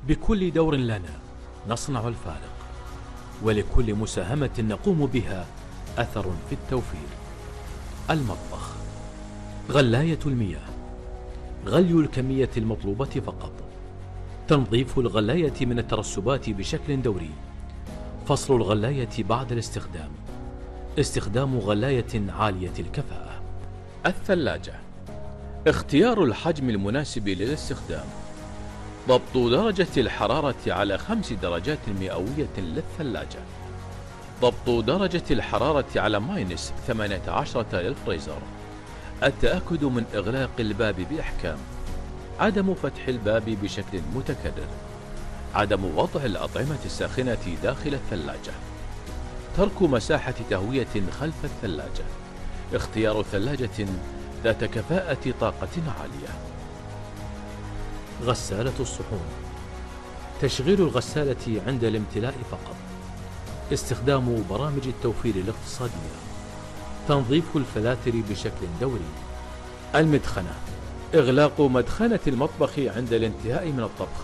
بكل دور لنا نصنع الفارق، ولكل مساهمة نقوم بها أثر في التوفير. المطبخ. غلاية المياه. غلي الكمية المطلوبة فقط. تنظيف الغلاية من الترسبات بشكل دوري. فصل الغلاية بعد الاستخدام. استخدام غلاية عالية الكفاءة. الثلاجة. اختيار الحجم المناسب للاستخدام. ضبط درجة الحرارة على 5 درجات مئوية للثلاجة. ضبط درجة الحرارة على -18 للفريزر. التأكد من إغلاق الباب بإحكام. عدم فتح الباب بشكل متكرر. عدم وضع الأطعمة الساخنة داخل الثلاجة. ترك مساحة تهوية خلف الثلاجة. اختيار ثلاجة ذات كفاءة طاقة عالية. غسالة الصحون. تشغيل الغسالة عند الامتلاء فقط. استخدام برامج التوفير الاقتصادية. تنظيف الفلاتر بشكل دوري. المدخنة. إغلاق مدخنة المطبخ عند الانتهاء من الطبخ.